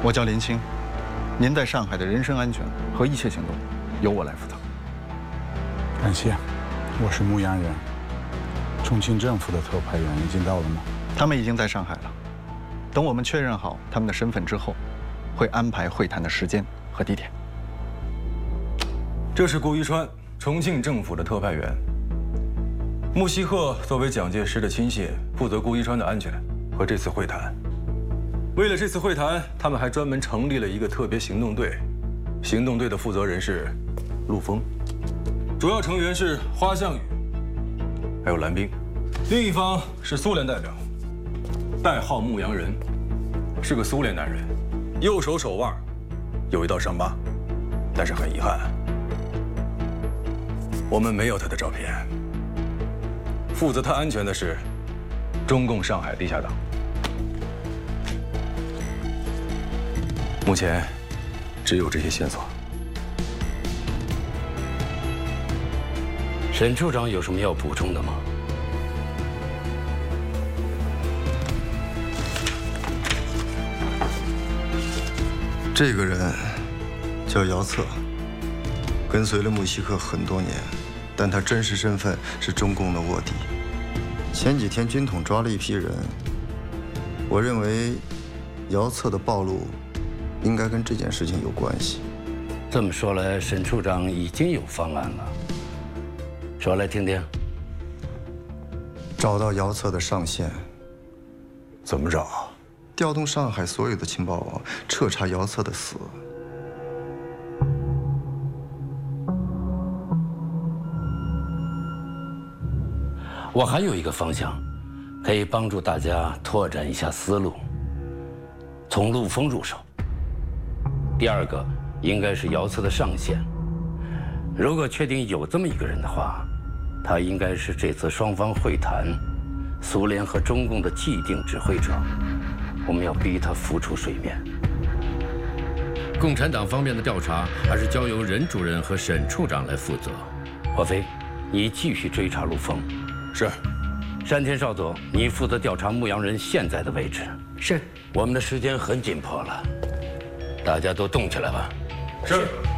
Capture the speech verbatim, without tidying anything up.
我叫林清，您在上海的人身安全和一切行动，由我来负责。 感谢，我是牧羊人。重庆政府的特派员已经到了吗？ 他们已经在上海了。等我们确认好他们的身份之后，会安排会谈的时间和地点。 这是顾一川，重庆政府的特派员。穆希赫作为蒋介石的亲信，负责顾一川的安全和这次会谈。为了这次会谈，他们还专门成立了一个特别行动队。行动队的负责人是陆丰，主要成员是花向宇，还有蓝冰。另一方是苏联代表，代号牧羊人，是个苏联男人，右手手腕有一道伤疤，但是很遗憾，我们没有他的照片。负责他安全的是中共上海地下党。目前只有这些线索。 沈处长有什么要补充的吗？ 这个人叫姚策，跟随了穆希克很多年，但他真实身份是中共的卧底。前几天军统抓了一批人，我认为姚策的暴露应该跟这件事情有关系。 这么说来，沈处长已经有方案了，说来听听。 找到姚策的上线。 怎么找？ 调动上海所有的情报网，彻查姚策的死。 我还有一个方向，可以帮助大家拓展一下思路。从陆丰入手。第二个应该是姚策的上线。如果确定有这么一个人的话，他应该是这次双方会谈，苏联和中共的既定指挥者。我们要逼他浮出水面。共产党方面的调查还是交由任主任和沈处长来负责。华飞，你继续追查陆丰。 是。 山田少佐，你负责调查牧羊人现在的位置。 是。 我们的时间很紧迫了，大家都动起来吧。 是。